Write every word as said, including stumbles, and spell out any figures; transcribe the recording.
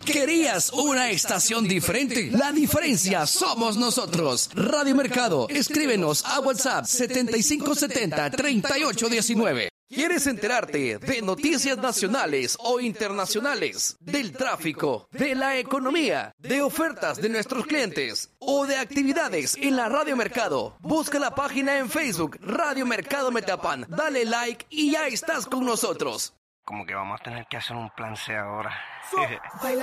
¿Querías una estación diferente? La diferencia somos nosotros. Radio Mercado. Escríbenos a WhatsApp setenta y cinco setenta, treinta y ocho diecinueve. ¿Quieres enterarte de noticias nacionales o internacionales, del tráfico, de la economía, de ofertas de nuestros clientes o de actividades en la Radio Mercado? Busca la página en Facebook Radio Mercado Metapan, dale like y ya estás con nosotros. Como que vamos a tener que hacer un plan C ahora.